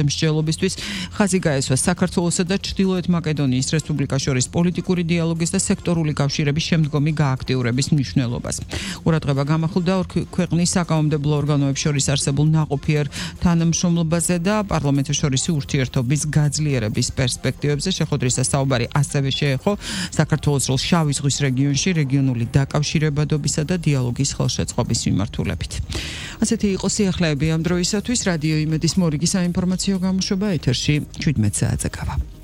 მსჯელობისთვის. ხაზი გაესვა საქართველოსა და ჩრდილოეთ მაკედონიის რესპუბლიკას შორის პოლიტიკური დიალოგის და სექტორული კავშირების შემდგომი გააქტიურების მნიშვნელობას. ყურადღება გამახვილდა ორ ქვეყნის საკანონმდებლო ორგანოებს შორის არსებულ ნაყოფიერ თანამშრომლობაზე და პარლამენტებს შორის ურთიერთობის გაძლიერების პერსპექტივებზე. შეხვედრისას საუბარი ასევე შეეხო საქართველოს როლს შავი ზღვის რეგიონში რეგიონული დაკავშირებადობისა და დიალოგის ხელშეწყობის მიმართულებით. ასეთი იყო სიახლეები ამ დროისათვის. რადიო იმედის მორიგი საინფორმაციო გამოშვება ეთერში 17 საათზე გავა.